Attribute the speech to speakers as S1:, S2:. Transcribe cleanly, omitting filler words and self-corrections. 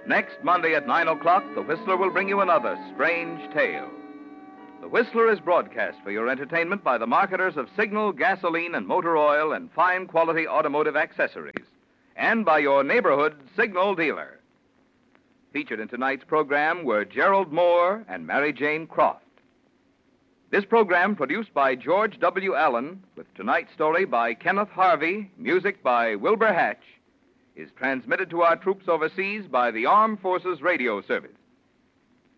S1: Next Monday at 9 o'clock, The Whistler will bring you another strange tale. The Whistler is broadcast for your entertainment by the marketers of Signal, gasoline, and motor oil and fine quality automotive accessories, and by your neighborhood Signal dealer. Featured in tonight's program were Gerald Moore and Mary Jane Croft. This program, produced by George W. Allen, with tonight's story by Kenneth Harvey, music by Wilbur Hatch, is transmitted to our troops overseas by the Armed Forces Radio Service.